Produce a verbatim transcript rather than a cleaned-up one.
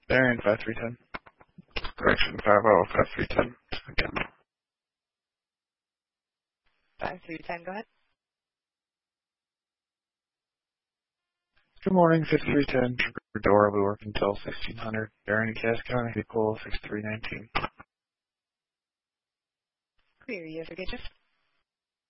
Bearing five three ten. Correction, five oh, five three ten. Again. five three ten, go ahead. Good morning, fifty-three ten. Door will work until sixteen hundred. Bearing Cass County, equal six three nineteen. Query, you forget just